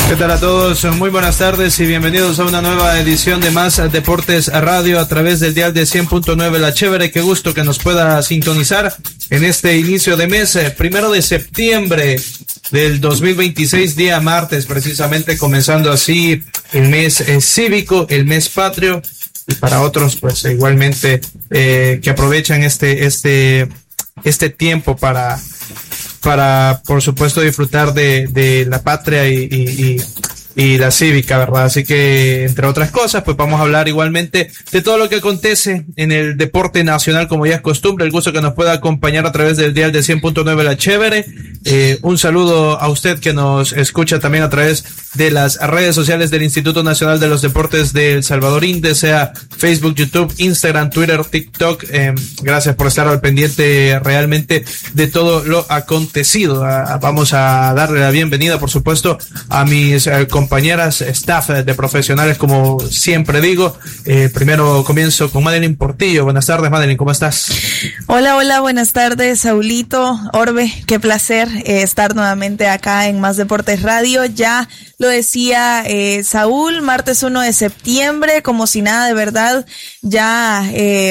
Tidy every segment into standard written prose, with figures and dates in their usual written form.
¿Qué tal a todos? Muy buenas tardes y bienvenidos a una nueva edición de Más Deportes Radio a través del dial de 100.9 La Chévere. Qué gusto que nos pueda sintonizar en este inicio de mes, 1 de septiembre del 2026, día martes, precisamente comenzando así el mes cívico, el mes patrio, y para otros pues igualmente que aprovechan este tiempo para por supuesto disfrutar de la patria y la cívica, ¿verdad? Así que, entre otras cosas, pues vamos a hablar igualmente de todo lo que acontece en el deporte nacional, como ya es costumbre. El gusto que nos pueda acompañar a través del dial de 100.9 La Chévere. Un saludo a usted que nos escucha también a través de las redes sociales del Instituto Nacional de los Deportes de El Salvador, INDE, sea Facebook, YouTube, Instagram, Twitter, TikTok. Gracias por estar al pendiente realmente de todo lo acontecido. Vamos a darle la bienvenida, por supuesto, a mis compañeras, staff de profesionales, como siempre digo. Primero comienzo con Madeline Portillo. Buenas tardes, Madeline, ¿cómo estás? Hola, buenas tardes, Saulito, Orbe, qué placer estar nuevamente acá en Más Deportes Radio. Ya lo decía Saúl, martes 1 de septiembre, como si nada, de verdad, ya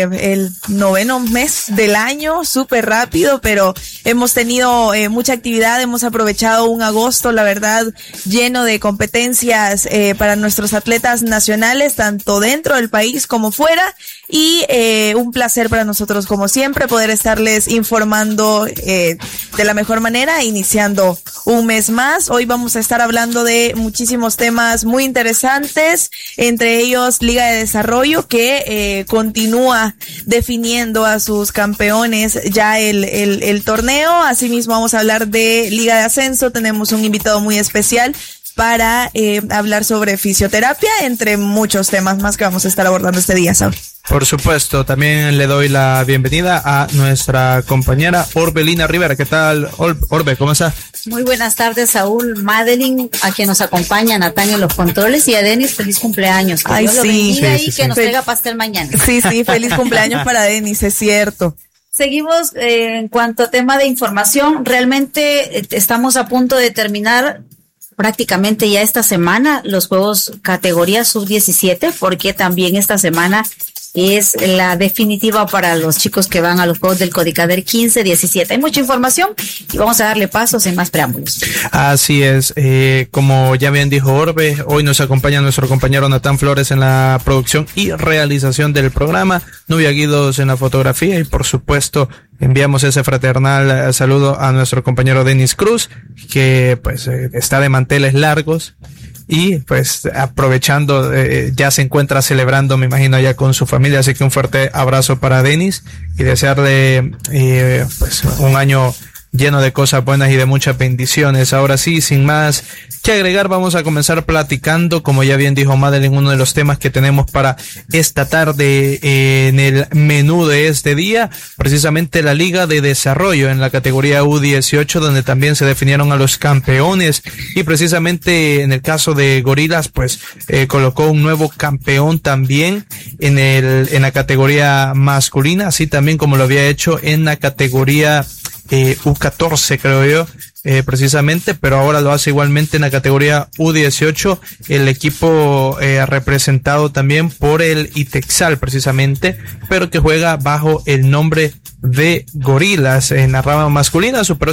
el 9º mes del año, súper rápido, pero hemos tenido mucha actividad, hemos aprovechado un agosto, la verdad, lleno de competencias para nuestros atletas nacionales, tanto dentro del país como fuera, y un placer para nosotros, como siempre, poder estarles informando de la mejor manera, iniciando un mes más. Hoy vamos a estar hablando de muchísimos temas muy interesantes, entre ellos Liga de Desarrollo, que continúa definiendo a sus campeones ya el torneo. Asimismo vamos a hablar de Liga de Ascenso, tenemos un invitado muy especial para hablar sobre fisioterapia, entre muchos temas más que vamos a estar abordando este día, Saúl. Por supuesto, también le doy la bienvenida a nuestra compañera Orbelina Rivera. ¿Qué tal, Orbe? ¿Cómo está? Muy buenas tardes, Saúl, Madeline, a quien nos acompaña, Natalia en los controles, y a Denis, feliz cumpleaños. Que Dios lo bendiga y que nos traiga pastel mañana. Sí, feliz cumpleaños para Denis, es cierto. Seguimos en cuanto a tema de información. Realmente estamos a punto de terminar prácticamente ya esta semana los juegos categoría sub-17, porque también esta semana es la definitiva para los chicos que van a los juegos del Codicader 15-17. Hay mucha información y vamos a darle paso sin más preámbulos. Así es, como ya bien dijo Orbe, hoy nos acompaña nuestro compañero Natán Flores en la producción y realización del programa, Nubia Guidos en la fotografía, y por supuesto enviamos ese fraternal saludo a nuestro compañero Denis Cruz, que pues está de manteles largos y pues aprovechando, ya se encuentra celebrando, me imagino, allá con su familia, así que un fuerte abrazo para Denis y desearle pues un año lleno de cosas buenas y de muchas bendiciones. Ahora sí, sin más que agregar, vamos a comenzar platicando, como ya bien dijo Madeline, uno de los temas que tenemos para esta tarde en el menú de este día, precisamente la Liga de Desarrollo en la categoría U18, donde también se definieron a los campeones, y precisamente en el caso de Gorilas, pues colocó un nuevo campeón también en la categoría masculina, así también como lo había hecho en la categoría U14, creo yo, precisamente, pero ahora lo hace igualmente en la categoría U18, el equipo representado también por el Itexal, precisamente, pero que juega bajo el nombre de Gorilas. En la rama masculina superó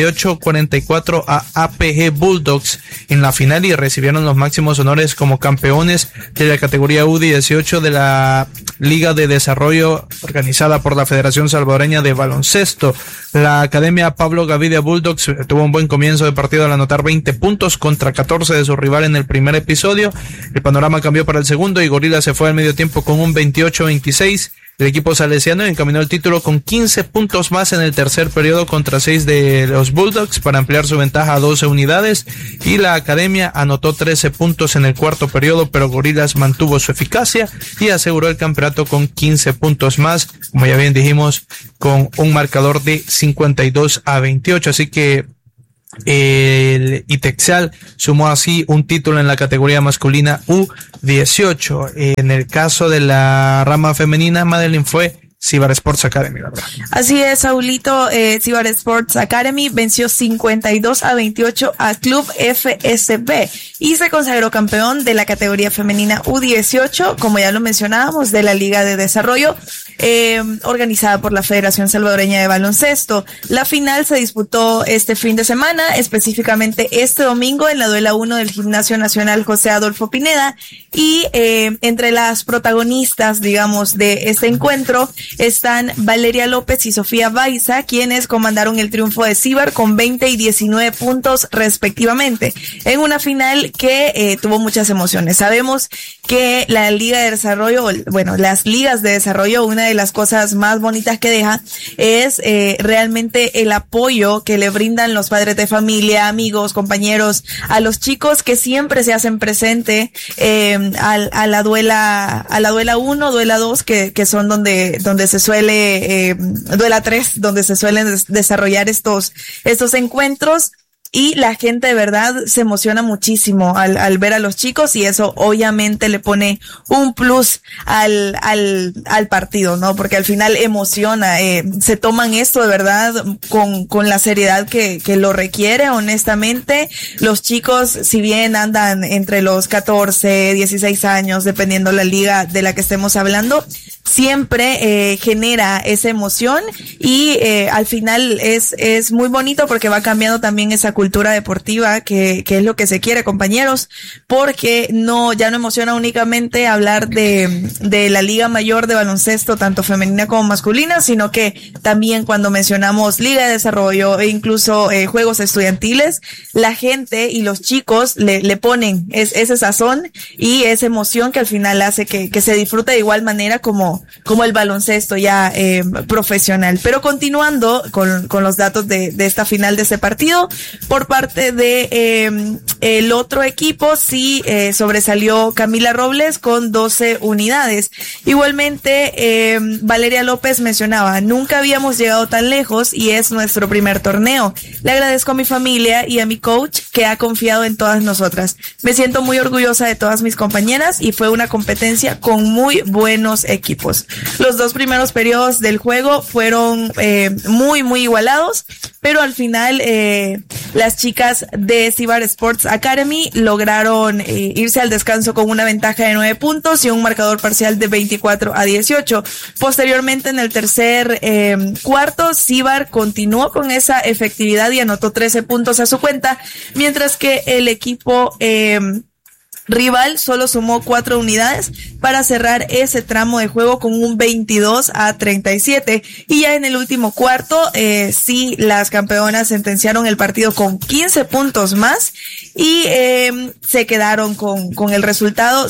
58-44 a APG Bulldogs en la final y recibieron los máximos honores como campeones de la categoría U18 de la Liga de Desarrollo organizada por la Federación Salvadoreña de Baloncesto. La Academia Pablo Gavidia Bulldogs tuvo un buen comienzo de partido al anotar 20 puntos contra 14 de su rival en el primer episodio. El panorama cambió para el segundo y Gorilas se fue al medio tiempo con un 28-26. El equipo salesiano encaminó el título con 15 puntos más en el tercer periodo contra 6 de los Bulldogs para ampliar su ventaja a 12 unidades, y la Academia anotó 13 puntos en el cuarto periodo, pero Gorilas mantuvo su eficacia y aseguró el campeonato con 15 puntos más, como ya bien dijimos, con un marcador de 52-28, así que el Itexal sumó así un título en la categoría masculina U18. En el caso de la rama femenina, Madeline, fue Cibar Sports Academy, ¿verdad? Así es, Saulito. Cibar Sports Academy venció 52-28 a Club FSB y se consagró campeón de la categoría femenina U18, como ya lo mencionábamos, de la Liga de Desarrollo, organizada por la Federación Salvadoreña de Baloncesto. La final se disputó este fin de semana, específicamente este domingo, en la duela 1 del Gimnasio Nacional José Adolfo Pineda, y entre las protagonistas, digamos, de este encuentro están Valeria López y Sofía Baiza, quienes comandaron el triunfo de Cibar con 20 y 19 puntos respectivamente, en una final que tuvo muchas emociones. Sabemos que la Liga de Desarrollo, bueno, las ligas de desarrollo, una de las cosas más bonitas que deja es realmente el apoyo que le brindan los padres de familia, amigos, compañeros, a los chicos que siempre se hacen presente a la duela 1, duela 2, que son donde se suele, duela 3, donde se suelen desarrollar estos encuentros. Y la gente de verdad se emociona muchísimo al ver a los chicos, y eso obviamente le pone un plus al partido, ¿no? Porque al final emociona, se toman esto de verdad con la seriedad que lo requiere, honestamente. Los chicos, si bien andan entre los 14, 16 años, dependiendo la liga de la que estemos hablando, siempre genera esa emoción, y al final es muy bonito porque va cambiando también esa cultura deportiva que es lo que se quiere, compañeros, porque ya no emociona únicamente hablar de la Liga Mayor de baloncesto, tanto femenina como masculina, sino que también cuando mencionamos Liga de Desarrollo e incluso juegos estudiantiles, la gente y los chicos le ponen ese sazón y esa emoción que al final hace que se disfrute de igual manera como el baloncesto ya profesional. Pero continuando con los datos de esta final de ese partido, por parte de el otro equipo, sí sobresalió Camila Robles con 12 unidades. Igualmente, Valeria López mencionaba: nunca habíamos llegado tan lejos y es nuestro primer torneo. Le agradezco a mi familia y a mi coach que ha confiado en todas nosotras. Me siento muy orgullosa de todas mis compañeras y fue una competencia con muy buenos equipos. Los 2 primeros periodos del juego fueron muy, muy igualados, pero al final las chicas de Cibar Sports Academy lograron irse al descanso con una ventaja de 9 puntos y un marcador parcial de 24-18. Posteriormente, en el tercer cuarto, Cibar continuó con esa efectividad y anotó 13 puntos a su cuenta, mientras que el equipo rival solo sumó 4 unidades para cerrar ese tramo de juego con un 22-37. Y ya en el último cuarto, sí, las campeonas sentenciaron el partido con 15 puntos más y se quedaron con el resultado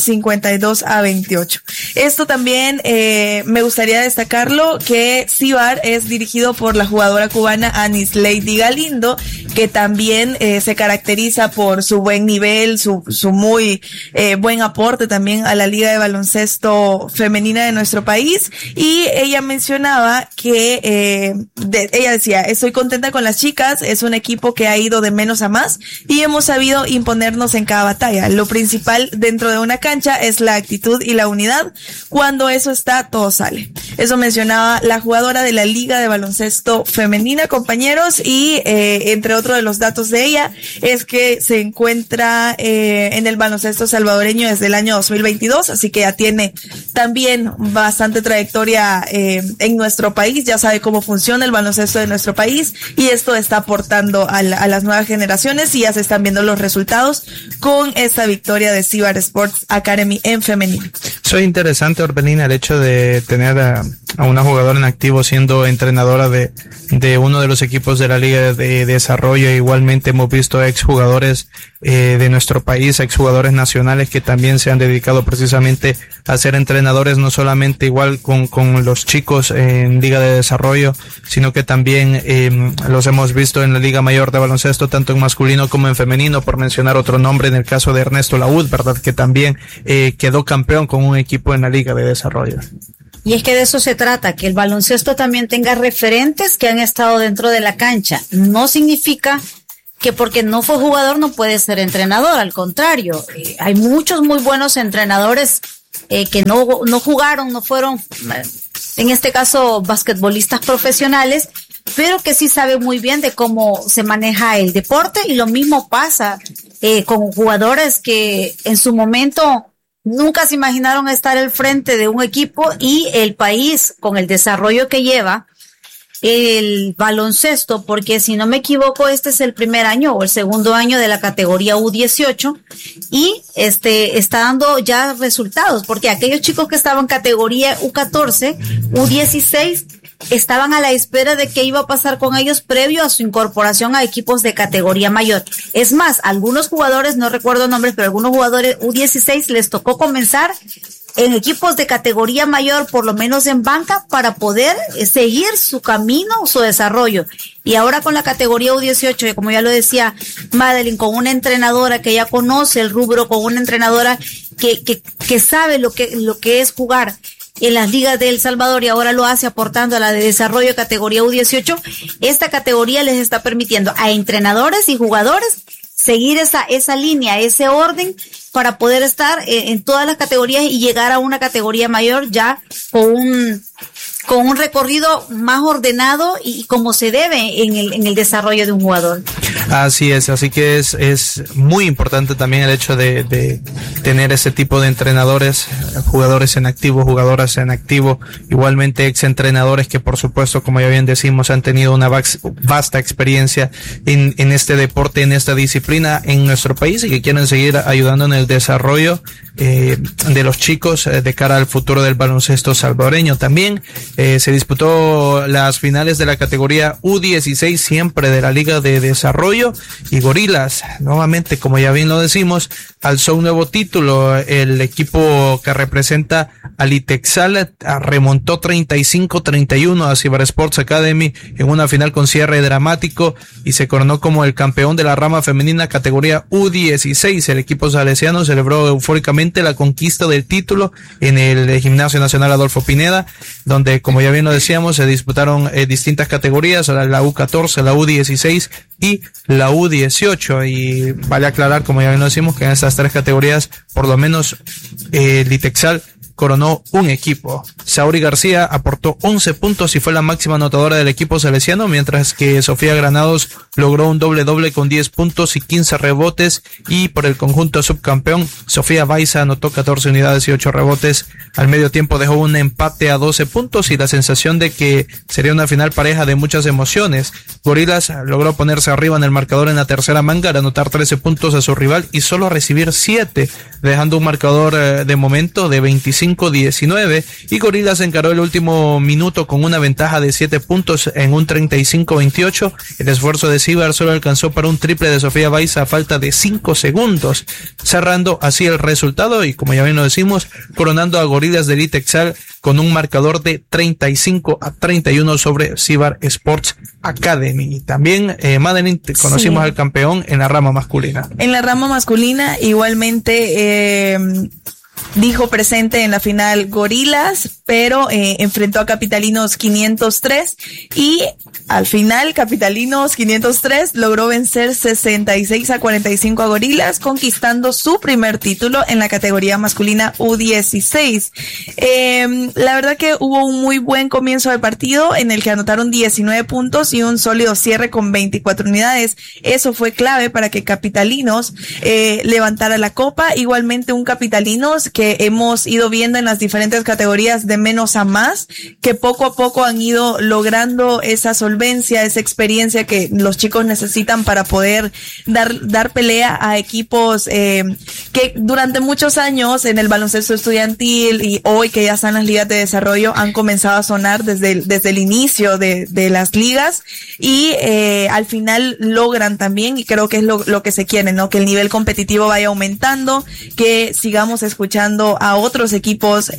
52-28. Esto también me gustaría destacarlo, que Cibar es dirigido por la jugadora cubana Anislady Galindo, que también se caracteriza por su buen nivel, su muy buen aporte también a la Liga de Baloncesto Femenina de nuestro país. Y ella mencionaba que ella decía: estoy contenta con las chicas, es un equipo que ha ido de menos a más y hemos sabido imponernos en cada batalla. Lo principal dentro de una cancha es la actitud y la unidad. Cuando eso está, todo sale. Eso mencionaba la jugadora de la Liga de Baloncesto Femenina, compañeros, y entre otros de los datos de ella es que se encuentra en el baloncesto salvadoreño desde el año 2022, así que ya tiene también bastante trayectoria en nuestro país, ya sabe cómo funciona el baloncesto de nuestro país, y esto está aportando a las nuevas generaciones, y ya se están viendo los resultados con esta victoria de Cibar Sports Academy en femenino. Soy interesante, Orbelina, el hecho de tener a una jugadora en activo siendo entrenadora de uno de los equipos de la Liga de Desarrollo. Igualmente hemos visto exjugadores de nuestro país, exjugadores nacionales que también se han dedicado precisamente a ser entrenadores, no solamente igual con los chicos en Liga de Desarrollo, sino que también los hemos visto en la Liga Mayor de Baloncesto, tanto en masculino como en femenino, por mencionar otro nombre, en el caso de Ernesto Laúd, ¿verdad? Que también quedó campeón con un equipo en la Liga de Desarrollo. Y es que de eso se trata, que el baloncesto también tenga referentes que han estado dentro de la cancha. No significa que porque no fue jugador no puede ser entrenador, al contrario. Hay muchos muy buenos entrenadores que no jugaron, no fueron en este caso basquetbolistas profesionales, pero que sí saben muy bien de cómo se maneja el deporte, y lo mismo pasa con jugadores que en su momento nunca se imaginaron estar al frente de un equipo, y el país, con el desarrollo que lleva el baloncesto, porque si no me equivoco, este es el primer año o el segundo año de la categoría U18, y está dando ya resultados, porque aquellos chicos que estaban en categoría U14, U16, estaban a la espera de qué iba a pasar con ellos previo a su incorporación a equipos de categoría mayor. Es más, algunos jugadores, no recuerdo nombres, pero algunos jugadores U16 les tocó comenzar en equipos de categoría mayor, por lo menos en banca, para poder seguir su camino, su desarrollo. Y ahora con la categoría U18, como ya lo decía Madeline, con una entrenadora que ya conoce el rubro, con una entrenadora que sabe lo que es jugar en las ligas de El Salvador, y ahora lo hace aportando a la de desarrollo de categoría U18, esta categoría les está permitiendo a entrenadores y jugadores seguir esa línea, ese orden, para poder estar en todas las categorías y llegar a una categoría mayor ya con un recorrido más ordenado y como se debe en el desarrollo de un jugador. Así es, así que es muy importante también el hecho de tener ese tipo de entrenadores, jugadores en activo, jugadoras en activo, igualmente exentrenadores que por supuesto, como ya bien decimos, han tenido una vasta experiencia en este deporte, en esta disciplina en nuestro país, y que quieren seguir ayudando en el desarrollo de los chicos de cara al futuro del baloncesto salvadoreño. También se disputó las finales de la categoría U16, siempre de la Liga de Desarrollo, y Gorilas, nuevamente, como ya bien lo decimos, alzó un nuevo título. El equipo que representa al Itexal remontó 35-31 a Cibar Sports Academy en una final con cierre dramático, y se coronó como el campeón de la rama femenina categoría U16. El equipo salesiano celebró eufóricamente la conquista del título en el Gimnasio Nacional Adolfo Pineda, donde, como ya bien lo decíamos, se disputaron distintas categorías, la U14, la U16 y la U18, y vale aclarar, como ya bien lo decimos, que en estas tres categorías, por lo menos, el Itexal coronó un equipo. Sauri García aportó 11 puntos y fue la máxima anotadora del equipo salesiano, mientras que Sofía Granados logró un doble con 10 puntos y 15 rebotes, y por el conjunto subcampeón, Sofía Baiza anotó 14 unidades y 8 rebotes. Al medio tiempo dejó un empate a 12 puntos y la sensación de que sería una final pareja de muchas emociones. Gorilas logró ponerse arriba en el marcador en la tercera manga al anotar 13 puntos a su rival y solo recibir 7, dejando un marcador de momento de 25-19, y Gorilas encaró el último minuto con una ventaja de 7 puntos en un 35-28. El esfuerzo de Cibar solo alcanzó para un triple de Sofía Baiza a falta de 5 segundos, cerrando así el resultado y, como ya bien lo decimos, coronando a Gorilas del Itexal con un marcador de 35-31 sobre Cibar Sports Academy. Y también, Madeline, conocimos al campeón en la rama masculina. En la rama masculina, igualmente, dijo presente en la final Gorilas, pero enfrentó a Capitalinos 503, y al final Capitalinos 503 logró vencer 66-45 a Gorilas, conquistando su primer título en la categoría masculina U16. La verdad que hubo un muy buen comienzo del partido en el que anotaron 19 puntos y un sólido cierre con 24 unidades. Eso fue clave para que Capitalinos levantara la copa. Igualmente un Capitalinos que hemos ido viendo en las diferentes categorías de menos a más, que poco a poco han ido logrando esa solvencia, esa experiencia que los chicos necesitan para poder dar pelea a equipos que durante muchos años en el baloncesto estudiantil y hoy que ya están las ligas de desarrollo han comenzado a sonar desde el inicio de las ligas, y al final logran también, y creo que es lo que se quiere, ¿no? Que el nivel competitivo vaya aumentando, que sigamos escuchando a otros equipos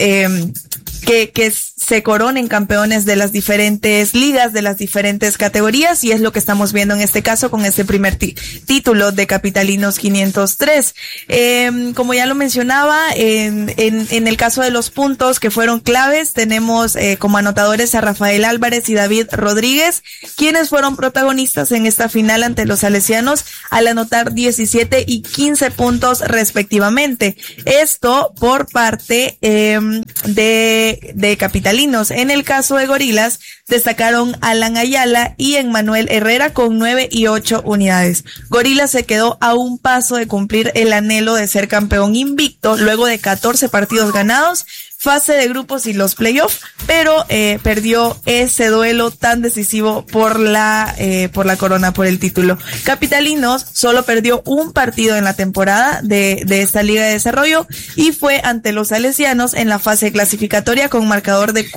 que se coronen campeones de las diferentes ligas, de las diferentes categorías, y es lo que estamos viendo en este caso con este primer título de Capitalinos 503. Como ya lo mencionaba, en el caso de los puntos que fueron claves, tenemos como anotadores a Rafael Álvarez y David Rodríguez, quienes fueron protagonistas en esta final ante los salesianos al anotar 17 y 15 puntos respectivamente. Esto por parte de de capitalinos. En el caso de Gorilas, destacaron Alan Ayala y Emmanuel Herrera con 9 y 8 unidades. Gorilas se quedó a un paso de cumplir el anhelo de ser campeón invicto luego de 14 partidos ganados, fase de grupos y los playoffs, pero perdió ese duelo tan decisivo por la corona, por el título. Capitalinos solo perdió un partido en la temporada de esta Liga de Desarrollo y fue ante los salesianos en la fase clasificatoria con marcador de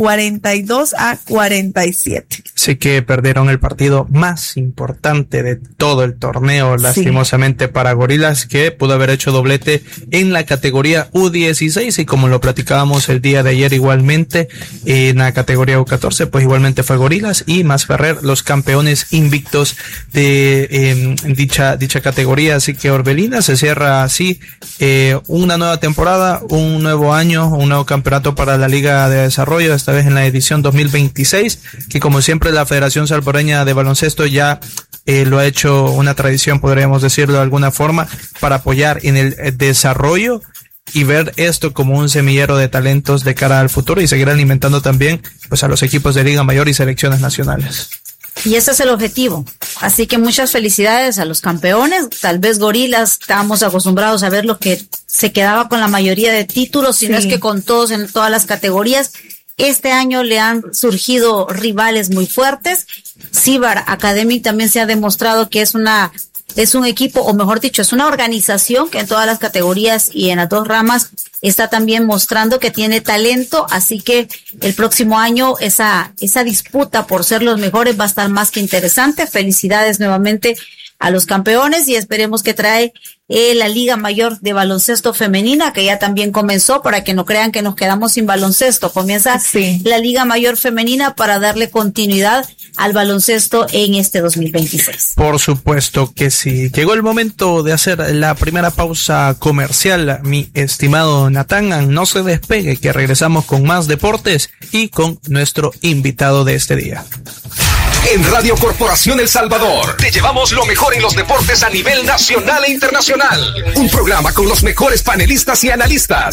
42-47. Así que perdieron el partido más importante de todo el torneo, lastimosamente para Gorilas, que pudo haber hecho doblete en la categoría U16 y como lo platicábamos el día de ayer igualmente en la categoría U14, pues igualmente fue Gorilas y Masferrer los campeones invictos de dicha categoría. Así que Orbelina se cierra así una nueva temporada, un nuevo año, un nuevo campeonato para la Liga de Desarrollo, esta vez en la edición 2026, que como siempre la Federación Salvadoreña de Baloncesto ya lo ha hecho una tradición, podríamos decirlo de alguna forma, para apoyar en el desarrollo y ver esto como un semillero de talentos de cara al futuro y seguir alimentando también pues a los equipos de Liga Mayor y selecciones nacionales. Y ese es el objetivo. Así que muchas felicidades a los campeones. Tal vez Gorilas estábamos acostumbrados a ver lo que se quedaba con la mayoría de títulos, si no es que con todos en todas las categorías. Este año le han surgido rivales muy fuertes. Cibar Academy también se ha demostrado que es un equipo, o mejor dicho, es una organización que en todas las categorías y en las dos ramas está también mostrando que tiene talento, así que el próximo año esa disputa por ser los mejores va a estar más que interesante. Felicidades nuevamente a los campeones y esperemos que trae la Liga Mayor de Baloncesto Femenina, que ya también comenzó, para que no crean que nos quedamos sin baloncesto. Comienza la Liga Mayor Femenina para darle continuidad al baloncesto en este 2026. Por supuesto que sí. Llegó el momento de hacer la primera pausa comercial, mi estimado Natán. No se despegue, que regresamos con más deportes y con nuestro invitado de este día. En Radio Corporación El Salvador te llevamos lo mejor en los deportes a nivel nacional e internacional. Un programa con los mejores panelistas y analistas.